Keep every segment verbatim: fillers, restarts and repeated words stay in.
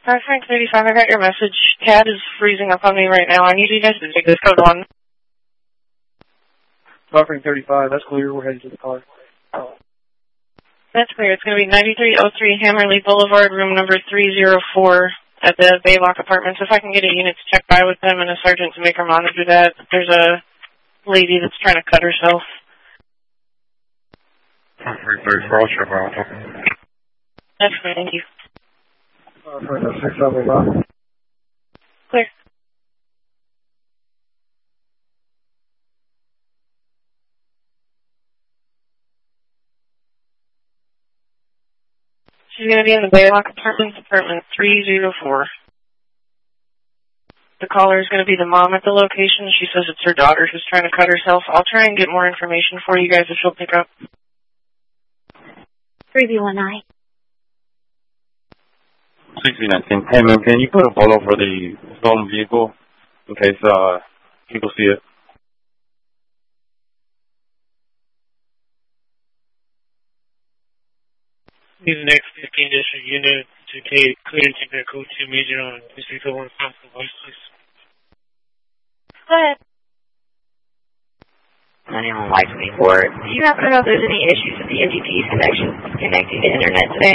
Hi, Frank thirty-five, I got your message. Cat is freezing up on me right now. I need you guys to take this code one. Frank thirty-five, that's clear. We're headed to the car. Oh. That's clear. It's going to be ninety-three oh three Hammerly Boulevard, room number three oh four at the Baylock Apartments. If I can get a unit to check by with them and a sergeant to make her monitor that. There's a lady that's trying to cut herself. Frank thirty-four, I'll check by with them. That's clear, thank you. Uh, Frank six seven five. Clear. She's going to be in the Baylock Apartments, apartment three oh four. The caller is going to be the mom at the location. She says it's her daughter who's trying to cut herself. I'll try and get more information for you guys if she'll pick up. three B one I. sixty nineteen. Hey, man, can you put a photo for the stolen vehicle in case uh, people see it? Need the next fifteen district unit to take clear and take that code two major on District oh one Constant Voice, please. Go ahead. ninety-one Y twenty-four. Do you happen to know if there's any issues with the M G P's connection connecting to internet today?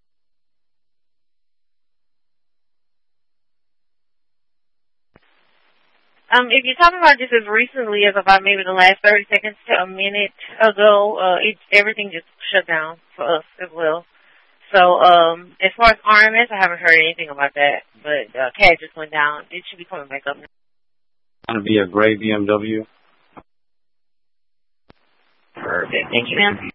Um, if you're talking about just as recently as about maybe the last thirty seconds to a minute ago, uh, it, everything just shut down for us as well. So, um, as far as R M S, I haven't heard anything about that, but uh, C A D just went down. It should be coming back up now. It's going to be a gray B M W. Perfect. Thank you, ma'am.